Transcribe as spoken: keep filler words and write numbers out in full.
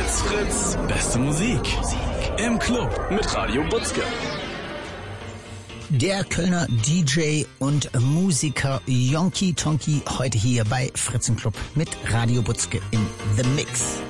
Fritz, Fritz, beste Musik. Im Club mit Radio Butzke. Der Kölner D J und Musiker Yonki Tonki heute hier bei Fritz im Club mit Radio Butzke in The Mix.